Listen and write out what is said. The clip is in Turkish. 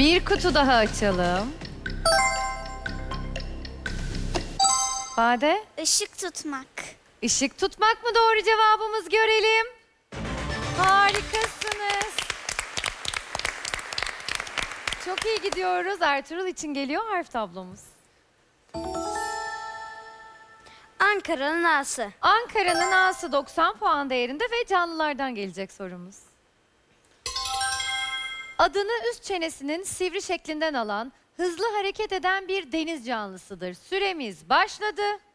Bir kutu daha açalım. Bade, Işık tutmak. ışık tutmak mı doğru cevabımız, görelim. Harikasınız. Çok iyi gidiyoruz. Ertuğrul için geliyor harf tablomuz. Ankara'nın A'sı. Ankara'nın A'sı 90 puan değerinde ve canlılardan gelecek sorumuz. Adını üst çenesinin sivri şeklinden alan, hızlı hareket eden bir deniz canlısıdır. Süremiz başladı.